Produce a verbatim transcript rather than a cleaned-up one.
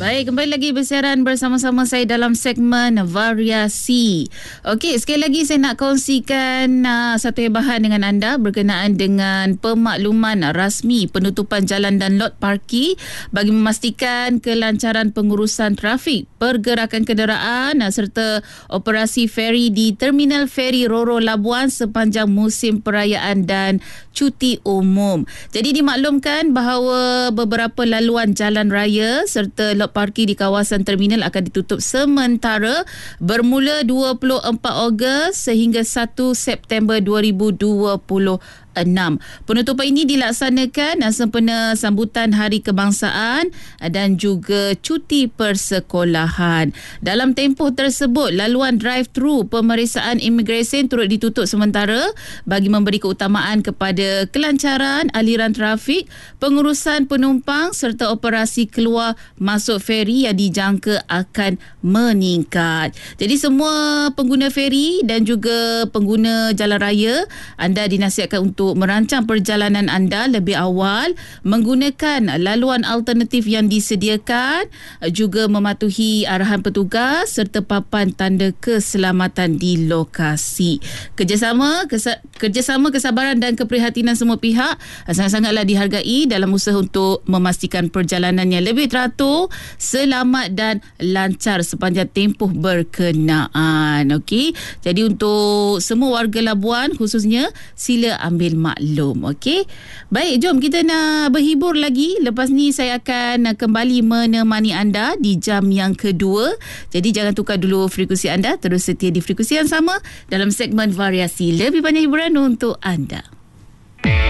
Baik, kembali lagi bersiaran bersama-sama saya dalam segmen Variasi. Okey, sekali lagi saya nak kongsikan uh, satu hebahan dengan anda berkenaan dengan pemakluman rasmi penutupan jalan dan lot parking bagi memastikan kelancaran pengurusan trafik, pergerakan kenderaan uh, serta operasi feri di Terminal Feri Roro Labuan sepanjang musim perayaan dan cuti umum. Jadi dimaklumkan bahawa beberapa laluan jalan raya serta lot parking di kawasan terminal akan ditutup sementara bermula dua puluh empat Ogos sehingga satu September dua ribu dua puluh enam. Penutupan ini dilaksanakan sempena sambutan Hari Kebangsaan dan juga cuti persekolahan. Dalam tempoh tersebut, laluan drive-thru pemeriksaan imigresen turut ditutup sementara bagi memberi keutamaan kepada kelancaran aliran trafik, pengurusan penumpang serta operasi keluar masuk feri yang dijangka akan meningkat. Jadi semua pengguna feri dan juga pengguna jalan raya, anda dinasihatkan untuk merancang perjalanan anda lebih awal, menggunakan laluan alternatif yang disediakan, juga mematuhi arahan petugas serta papan tanda keselamatan di lokasi. Kerjasama kesa- kerjasama kesabaran dan keprihatinan semua pihak sangat-sangatlah dihargai dalam usaha untuk memastikan perjalanan yang lebih teratur, selamat dan lancar sepanjang tempoh berkenaan. Okey, jadi untuk semua warga Labuan khususnya, sila ambil maklum. Okey, baik, jom kita nak berhibur lagi. Lepas ni saya akan kembali menemani anda di jam yang kedua. Jadi jangan tukar dulu frekuensi anda, terus setia di frekuensi yang sama dalam segmen Variasi. Lebih banyak hiburan untuk anda.